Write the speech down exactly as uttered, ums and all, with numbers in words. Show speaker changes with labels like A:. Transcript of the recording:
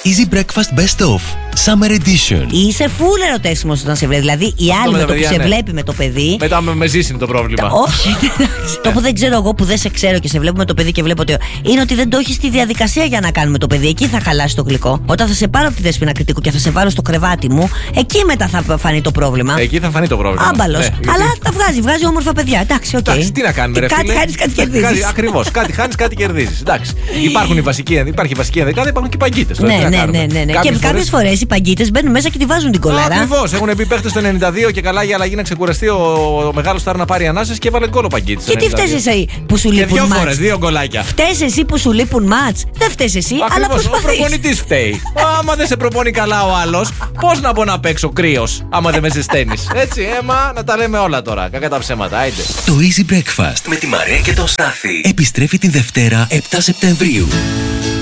A: Easy Breakfast Best Of Summer Edition.
B: Είσαι φουλ ερωτεύσιμος όταν σε βλέπει. Δηλαδή η άλλη με το που σε βλέπει με το παιδί.
C: Μετά με ζήσει είναι το πρόβλημα.
B: Όχι, το που δεν ξέρω εγώ, που δεν σε ξέρω και σε βλέπω με το παιδί και βλέπω ότι. Είναι ότι δεν το έχει στη διαδικασία για να κάνουμε το παιδί. Εκεί θα χαλάσει το γλυκό. Όταν θα σε πάρω από τη Δέσποινα Κριτικού και θα σε βάλω στο κρεβάτι μου, εκεί μετά θα φανεί το πρόβλημα.
C: Εκεί θα φανεί το πρόβλημα.
B: Άμπαλος. Ναι, αλλά γιατί... τα βγάζει, βγάζει όμορφα παιδιά. Εντάξει, οκ. Okay.
C: Τι να κάνουμε, ρε φίλε.
B: Κάτι χάνει, κάτι κερδίζει.
C: Ακριβώς. Κάτι χάνει, κάτι κερδίζει. Εντάξει. Υπάρχουν οι βασικοί, υπάρχει η βασική ενδεκάδα, υπάρχουν και οι παγκίτες.
B: Ναι, ναι, ναι, ναι, ναι. Και κάποιες φορές οι παγκίτες μπαίνουν μέσα και τη βάζουν την κολάρα.
C: Ακριβώς. Έχουν μπει παίχτες το ενενήντα δύο και καλά για αλλαγή να ξεκουραστεί ο μεγάλος στάρ να πάρει ανάσες και βάλε γκολ ο Παγκίτης.
B: Και τι φταίει εσύ που σου λείπουν μάτς.
C: Και δύο φορές, δύο γκολάκια.
B: Φταίει εσύ που σου λείπουν μάτς. Δεν φταίει εσύ,
C: ακριβώς,
B: αλλά προσπαθείς.
C: Ο προπονητής φταίει. Άμα δεν σε προπονεί καλά ο άλλος, πώς να μπω να παίξω κρύος, άμα δεν με ζεσταίνεις. Έτσι, έμα, να τα λέμε όλα τώρα. Κακά τα ψέματα, άιντε.
A: Το Easy Breakfast με τη Μαρία και τον Στάθη επιστρέφει την Δευτέρα επτά Σεπτεμβρίου.